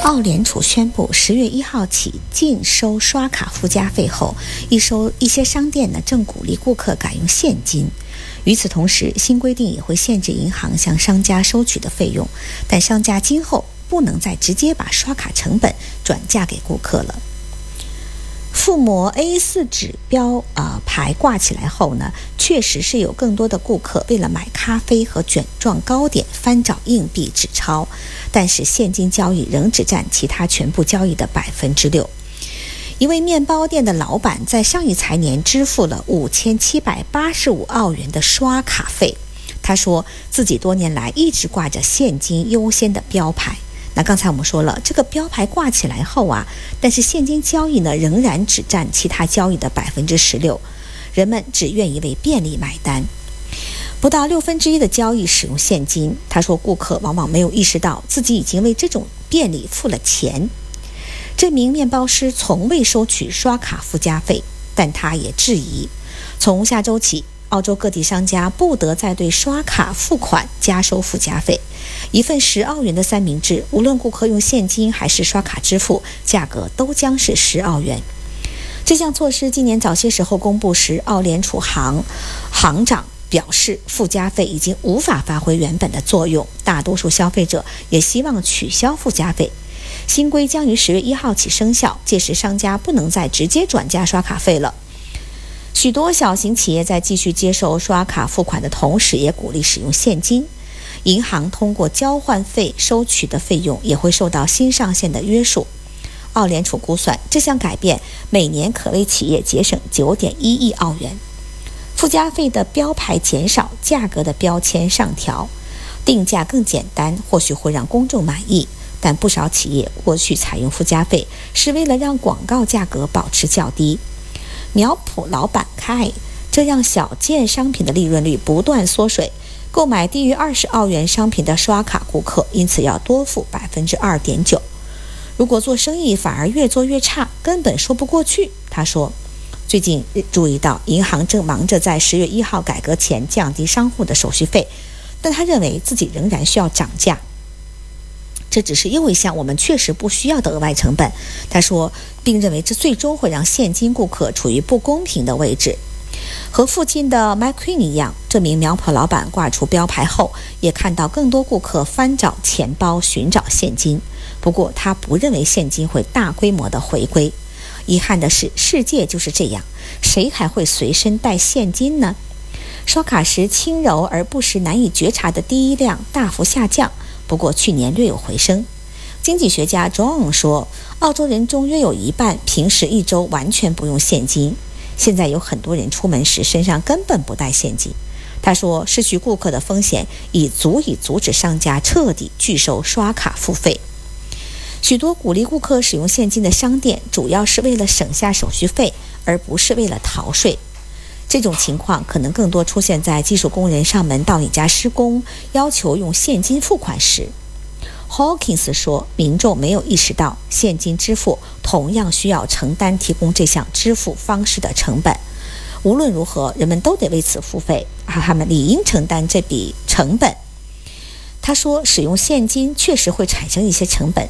澳联储宣布10月1号起禁收刷卡附加费后，一些商店呢正鼓励顾客改用现金。与此同时，新规定也会限制银行向商家收取的费用，但商家今后不能再直接把刷卡成本转嫁给顾客了。覆膜 A4 指标牌挂起来后呢，确实是有更多的顾客为了买咖啡和卷状糕点翻找硬币纸钞，但是现金交易仍只占其他全部交易的6%。一位面包店的老板在上一财年支付了5785澳元的刷卡费，他说自己多年来一直挂着现金优先的标牌。那刚才我们说了，这个标牌挂起来后但是现金交易呢仍然只占其他交易的16%，人们只愿意为便利买单。不到1/6的交易使用现金，他说顾客往往没有意识到自己已经为这种便利付了钱。这名面包师从未收取刷卡附加费，但他也质疑，从下周起，澳洲各地商家不得再对刷卡付款加收附加费。一份10澳元的三明治，无论顾客用现金还是刷卡支付，价格都将是10澳元。这项措施今年早些时候公布时，澳联储行长表示，附加费已经无法发挥原本的作用，大多数消费者也希望取消附加费。新规将于10月1号起生效，届时商家不能再直接转嫁刷卡费了。许多小型企业在继续接受刷卡付款的同时，也鼓励使用现金。银行通过交换费收取的费用也会受到新上限的约束。澳联储估算，这项改变每年可为企业节省9.1亿澳元。附加费的标牌减少，价格的标签上调，定价更简单，或许会让公众满意。但不少企业过去采用附加费是为了让广告价格保持较低。苗圃老板开，这让小件商品的利润率不断缩水，购买低于20澳元商品的刷卡顾客因此要多付2.9%。如果做生意反而越做越差，根本说不过去。他说，最近注意到银行正忙着在10月1号改革前降低商户的手续费，但他认为自己仍然需要涨价。这只是又一项我们确实不需要的额外成本，他说，并认为这最终会让现金顾客处于不公平的位置。和附近的 McQueen 一样，这名苗圃老板挂出标牌后，也看到更多顾客翻找钱包寻找现金。不过他不认为现金会大规模的回归。遗憾的是，世界就是这样，谁还会随身带现金呢？刷卡时轻柔而不时难以觉察的第一量大幅下降，不过去年略有回升。经济学家 John 说，澳洲人中约有一半平时一周完全不用现金，现在有很多人出门时身上根本不带现金。他说，失去顾客的风险已足以阻止商家彻底拒收刷卡付费。许多鼓励顾客使用现金的商店主要是为了省下手续费，而不是为了逃税。这种情况可能更多出现在技术工人上门到你家施工，要求用现金付款时。Hawkins 说，民众没有意识到现金支付同样需要承担提供这项支付方式的成本。无论如何，人们都得为此付费，他们理应承担这笔成本。他说，使用现金确实会产生一些成本，